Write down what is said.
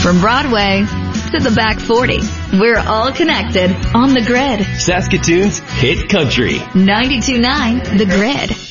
From Broadway to the back 40, we're all connected on The Grid. Saskatoon's hit country. 92.9 The Grid.